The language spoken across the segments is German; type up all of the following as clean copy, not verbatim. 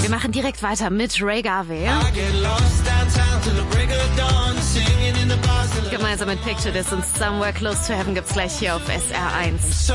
Wir machen direkt weiter mit Ray Garvey. Gemeinsam mit Picture This und Somewhere Close to Heaven gibt's gleich hier auf SR1.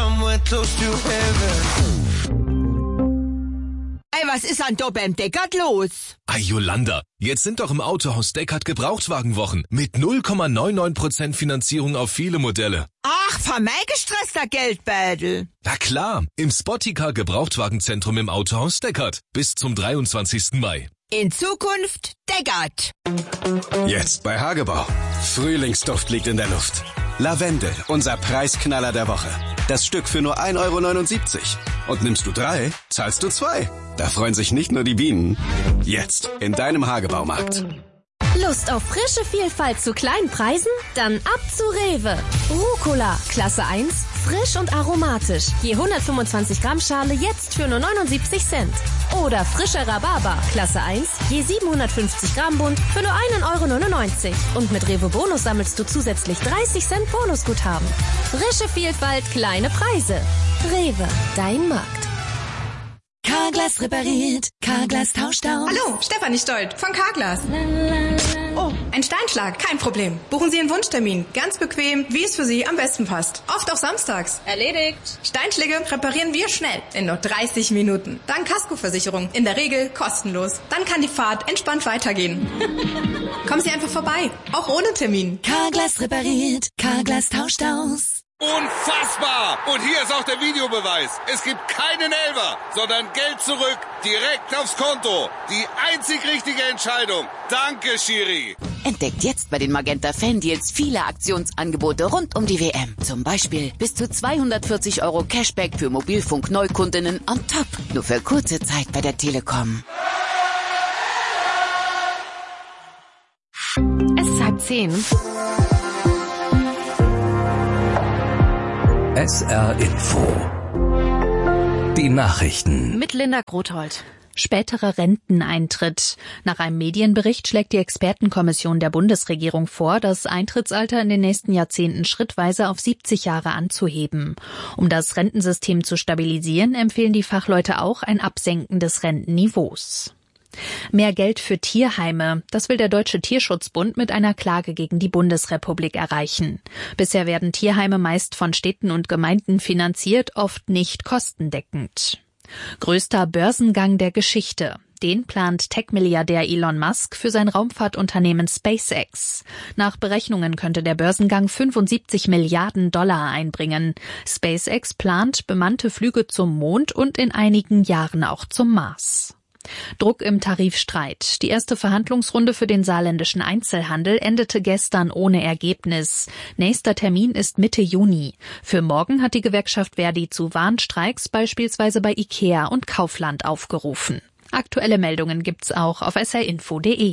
Ey, was ist an da beim Deckard los? Hey Yolanda, jetzt sind doch im Autohaus Deckard Gebrauchtwagenwochen mit 0,99% Finanzierung auf viele Modelle. Ach, für mein gestresster Geldbeutel. Na klar, im Spotticar Gebrauchtwagenzentrum im Autohaus Deckard bis zum 23. Mai. In Zukunft Deckard. Jetzt bei Hagebau. Frühlingsduft liegt in der Luft. Lavendel, unser Preisknaller der Woche. Das Stück für nur 1,79 €. Und nimmst du 3, zahlst du 2. Da freuen sich nicht nur die Bienen. Jetzt in deinem Hagebaumarkt. Lust auf frische Vielfalt zu kleinen Preisen? Dann ab zu Rewe. Rucola, Klasse 1, frisch und aromatisch. Je 125 Gramm Schale jetzt für nur 79 Cent. Oder frischer Rhabarber, Klasse 1, je 750 Gramm Bund für nur 1,99 €. Und mit Rewe Bonus sammelst du zusätzlich 30 Cent Bonusguthaben. Frische Vielfalt, kleine Preise. Rewe, dein Markt. Carglass repariert, Carglass tauscht aus. Hallo, Stefanie Stolt von Carglass. Oh, ein Steinschlag, kein Problem. Buchen Sie einen Wunschtermin, ganz bequem, wie es für Sie am besten passt. Oft auch samstags. Erledigt. Steinschläge reparieren wir schnell, in nur 30 Minuten. Dank Kaskoversicherung, in der Regel kostenlos. Dann kann die Fahrt entspannt weitergehen. Kommen Sie einfach vorbei, auch ohne Termin. Carglass repariert, Carglass tauscht aus. Unfassbar! Und hier ist auch der Videobeweis. Es gibt keinen Elfer, sondern Geld zurück, direkt aufs Konto. Die einzig richtige Entscheidung. Danke, Schiri. Entdeckt jetzt bei den Magenta Fan-Deals viele Aktionsangebote rund um die WM. Zum Beispiel bis zu 240 € Cashback für Mobilfunk-Neukundinnen on top. Nur für kurze Zeit bei der Telekom. Es ist 9:30. SR Info. Die Nachrichten. Mit Linda Grothold. Späterer Renteneintritt. Nach einem Medienbericht schlägt die Expertenkommission der Bundesregierung vor, das Eintrittsalter in den nächsten Jahrzehnten schrittweise auf 70 Jahre anzuheben. Um das Rentensystem zu stabilisieren, empfehlen die Fachleute auch ein Absenken des Rentenniveaus. Mehr Geld für Tierheime. Das will der Deutsche Tierschutzbund mit einer Klage gegen die Bundesrepublik erreichen. Bisher werden Tierheime meist von Städten und Gemeinden finanziert, oft nicht kostendeckend. Größter Börsengang der Geschichte. Den plant Tech-Milliardär Elon Musk für sein Raumfahrtunternehmen SpaceX. Nach Berechnungen könnte der Börsengang 75 Milliarden $ einbringen. SpaceX plant bemannte Flüge zum Mond und in einigen Jahren auch zum Mars. Druck im Tarifstreit. Die erste Verhandlungsrunde für den saarländischen Einzelhandel endete gestern ohne Ergebnis. Nächster Termin ist Mitte Juni. Für morgen hat die Gewerkschaft Verdi zu Warnstreiks beispielsweise bei IKEA und Kaufland aufgerufen. Aktuelle Meldungen gibt's auch auf srinfo.de.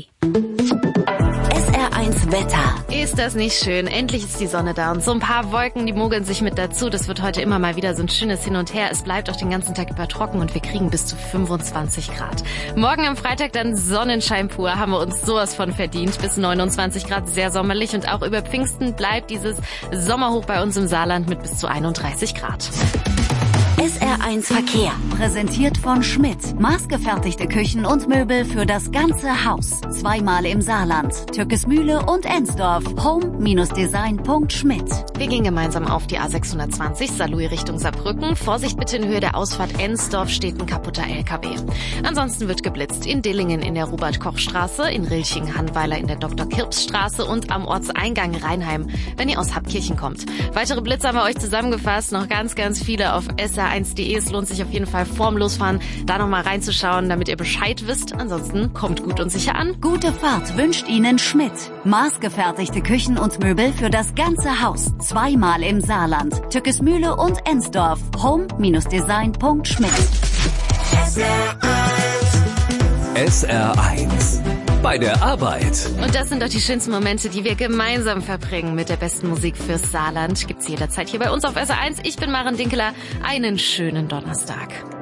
SR1 Wetter. Ist das nicht schön? Endlich ist die Sonne da und so ein paar Wolken, die mogeln sich mit dazu. Das wird heute immer mal wieder so ein schönes Hin und Her. Es bleibt auch den ganzen Tag über trocken und wir kriegen bis zu 25 Grad. Morgen am Freitag dann Sonnenschein pur, haben wir uns sowas von verdient. Bis 29 Grad, sehr sommerlich und auch über Pfingsten bleibt dieses Sommerhoch bei uns im Saarland mit bis zu 31 Grad. SR1 Verkehr. Präsentiert von Schmidt. Maßgefertigte Küchen und Möbel für das ganze Haus. Zweimal im Saarland. Türkesmühle und Ensdorf. home-design.schmidt. Wir gehen gemeinsam auf die A620 Saarlouis Richtung Saarbrücken. Vorsicht bitte in Höhe der Ausfahrt Ensdorf steht ein kaputter LKW. Ansonsten wird geblitzt in Dillingen in der Robert-Koch-Straße, in Rilching-Hannweiler in der Dr.-Kirps-Straße und am Ortseingang Rheinheim, wenn ihr aus Habkirchen kommt. Weitere Blitze haben wir euch zusammengefasst, noch ganz, ganz viele auf sr1.de. Es lohnt sich auf jeden Fall vorm Losfahren, da nochmal reinzuschauen, damit ihr Bescheid wisst. Ansonsten kommt gut und sicher an. Gute Fahrt wünscht Ihnen Schmidt. Maßgefertigte Küchen und Möbel für das ganze Haus. Zweimal im Saarland. Türkesmühle und Ensdorf. home-design.schmidt. SR1. Bei der Arbeit. Und das sind doch die schönsten Momente, die wir gemeinsam verbringen mit der besten Musik fürs Saarland. Gibt's jederzeit hier bei uns auf SR1. Ich bin Maren Dinkeler. Einen schönen Donnerstag.